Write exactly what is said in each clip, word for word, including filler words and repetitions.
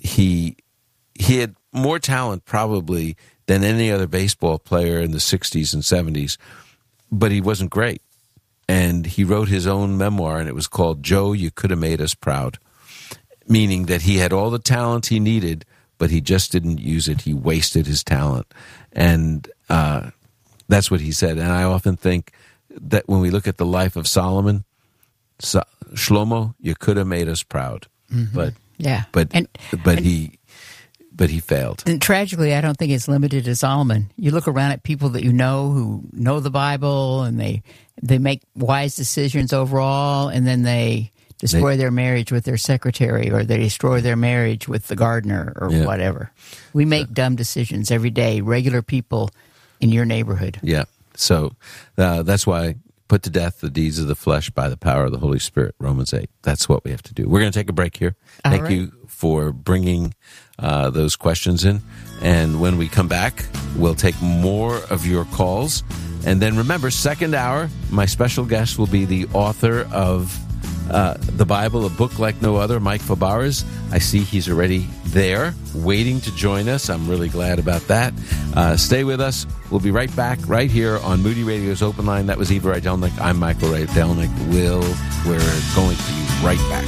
he he had more talent probably than any other baseball player in the sixties and seventies, but he wasn't great. And he wrote his own memoir, and it was called Joe, You Could Have Made Us Proud, meaning that he had all the talent he needed, but he just didn't use it. He wasted his talent. And uh, that's what he said. And I often think that when we look at the life of Solomon, so, Shlomo, you could have made us proud. Mm-hmm. But yeah, but and, but and, he but he failed. And tragically, I don't think it's limited to Solomon. You look around at people that you know who know the Bible, and they they make wise decisions overall, and then they destroy they, their marriage with their secretary, or they destroy their marriage with the gardener, or yeah. whatever. We make yeah. dumb decisions every day, regular people in your neighborhood. Yeah, so uh, that's why put to death the deeds of the flesh by the power of the Holy Spirit, Romans eight. That's what we have to do. We're going to take a break here. All Thank right. you for bringing uh, those questions in. And when we come back, we'll take more of your calls. And then remember, second hour, my special guest will be the author of uh, the Bible, A Book Like No Other, Mike Fabarez. I see he's already there, waiting to join us. I'm really glad about that. Uh, stay with us. We'll be right back, right here on Moody Radio's Open Line. That was Eva Rydelnik. I'm Michael Rydelnik. We'll, we're going to be right back.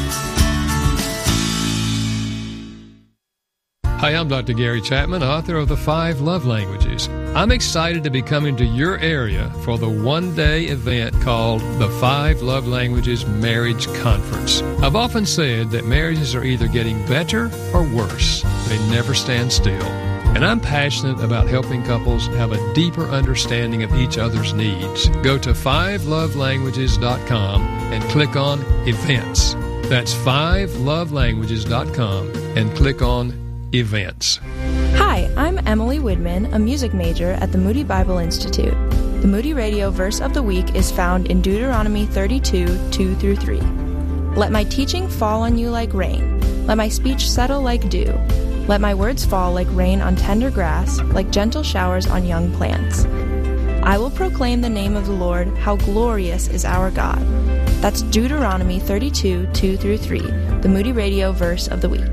Hi, I'm Doctor Gary Chapman, author of The Five Love Languages. I'm excited to be coming to your area for the one-day event called the Five Love Languages Marriage Conference. I've often said that marriages are either getting better or worse. They never stand still. And I'm passionate about helping couples have a deeper understanding of each other's needs. Go to five love languages dot com and click on Events. That's five love languages dot com and click on Events. Hi, I'm Emily Widman, a music major at the Moody Bible Institute. The Moody Radio verse of the week is found in Deuteronomy thirty-two, two through three. Let my teaching fall on you like rain. Let my speech settle like dew. Let my words fall like rain on tender grass, like gentle showers on young plants. I will proclaim the name of the Lord, how glorious is our God. That's Deuteronomy thirty-two, two through three, the Moody Radio verse of the week.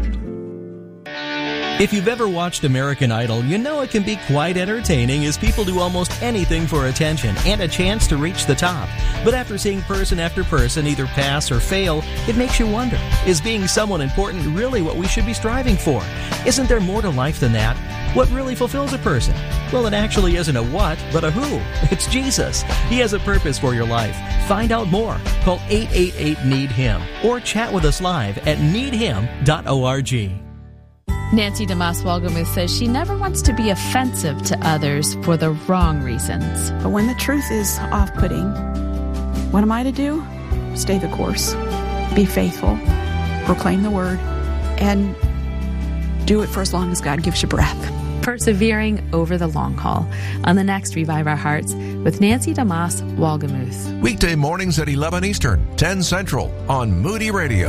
If you've ever watched American Idol, you know it can be quite entertaining as people do almost anything for attention and a chance to reach the top. But after seeing person after person either pass or fail, it makes you wonder, is being someone important really what we should be striving for? Isn't there more to life than that? What really fulfills a person? Well, it actually isn't a what, but a who. It's Jesus. He has a purpose for your life. Find out more. Call eight eight eight, need him or chat with us live at need him dot org. Nancy DeMoss Walgamuth says she never wants to be offensive to others for the wrong reasons. But when the truth is off-putting, what am I to do? Stay the course. Be faithful. Proclaim the word. And do it for as long as God gives you breath. Persevering over the long haul. On the next Revive Our Hearts with Nancy DeMoss Walgamuth. Weekday mornings at eleven Eastern, ten Central on Moody Radio.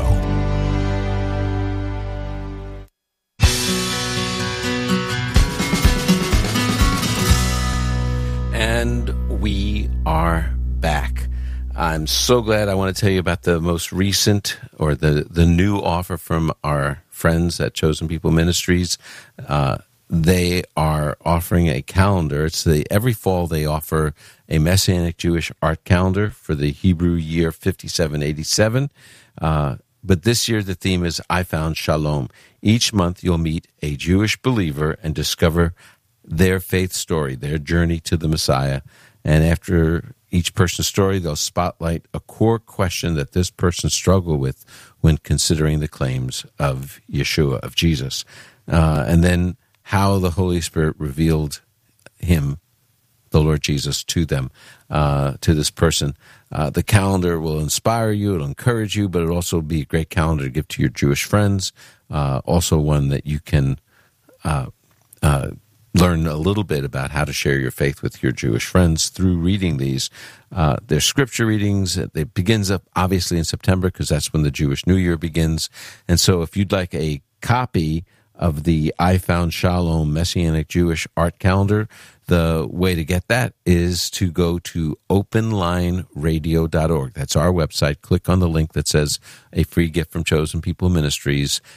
And we are back. I'm so glad. I want to tell you about the most recent or the, the new offer from our friends at Chosen People Ministries. Uh, they are offering a calendar. It's the every fall they offer a Messianic Jewish art calendar for the Hebrew year fifty-seven eighty-seven. Uh, but this year the theme is I Found Shalom. Each month you'll meet a Jewish believer and discover their faith story, their journey to the Messiah. And after each person's story, they'll spotlight a core question that this person struggled with when considering the claims of Yeshua, of Jesus. Uh, and then how the Holy Spirit revealed him, the Lord Jesus, to them, uh, to this person. Uh, the calendar will inspire you, it'll encourage you, but it'll also be a great calendar to give to your Jewish friends. Uh, also one that you can uh, uh learn a little bit about how to share your faith with your Jewish friends through reading these. Uh, they're scripture readings. It begins up obviously in September because that's when the Jewish New Year begins. And so if you'd like a copy of the I Found Shalom Messianic Jewish Art Calendar, the way to get that is to go to open line radio dot org. That's our website. Click on the link that says a free gift from Chosen People Ministries,